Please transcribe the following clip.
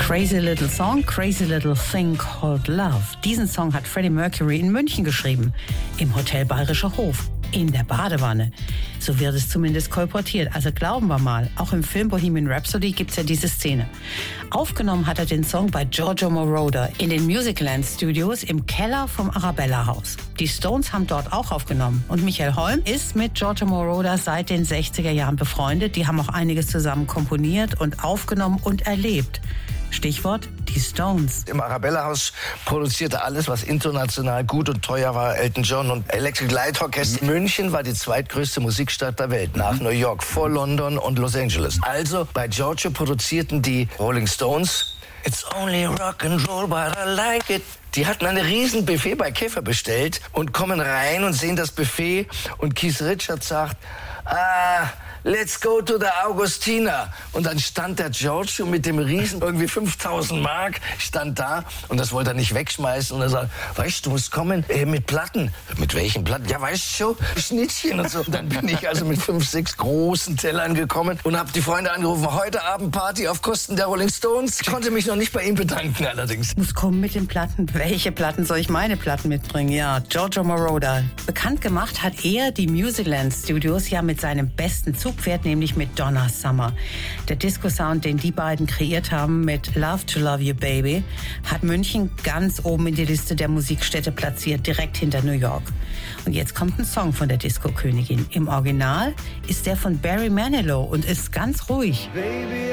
Crazy Little Song, Crazy Little Thing Called Love. Diesen Song hat Freddie Mercury in München geschrieben, im Hotel Bayerischer Hof, in der Badewanne. So wird es zumindest kolportiert. Also glauben wir mal, auch im Film Bohemian Rhapsody gibt es ja diese Szene. Aufgenommen hat er den Song bei Giorgio Moroder in den Musicland Studios im Keller vom Arabella Haus. Die Stones haben dort auch aufgenommen. Und Michael Holm ist mit Giorgio Moroder seit den 60er Jahren befreundet. Die haben auch einiges zusammen komponiert und aufgenommen und erlebt. Stichwort die Stones. Im Arabella-Haus produzierte alles, was international gut und teuer war. Elton John und Electric Light Orchestra. München war die zweitgrößte Musikstadt der Welt, nach New York, vor London und Los Angeles. Also bei Giorgio produzierten die Rolling Stones It's only rock and roll, but I like it. Die hatten ein riesen Buffet bei Käfer bestellt und kommen rein und sehen das Buffet und Keith Richards sagt, let's go to the Augustina. Und dann stand der Giorgio mit dem riesen, irgendwie 5000 Mark, stand da und das wollte er nicht wegschmeißen. Und er sagt, weißt du, musst kommen mit Platten. Mit welchen Platten? Ja, weißt du schon, Schnittchen und so. Und dann bin ich also mit 5, 6 großen Tellern gekommen und habe die Freunde angerufen, heute Abend Party auf Kosten der Rolling Stones. Ich konnte mich noch nicht bei ihm bedanken allerdings. Muss kommen mit den Platten. Welche Platten soll ich meine Platten mitbringen? Ja, Giorgio Moroder. Bekannt gemacht hat er die Musicland Studios ja mit seinem besten Zugpferd, nämlich mit Donna Summer. Der Disco-Sound, den die beiden kreiert haben mit Love to Love You Baby, hat München ganz oben in die Liste der Musikstädte platziert, direkt hinter New York. Und jetzt kommt ein Song von der Disco-Königin. Im Original ist der von Barry Manilow und ist ganz ruhig. Baby,